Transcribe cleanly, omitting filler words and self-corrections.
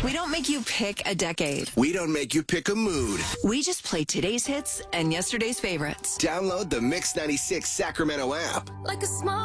We don't make you pick a decade. We don't make you pick a mood. We just play today's hits and yesterday's favorites. Download the Mix 96 Sacramento app. Like a small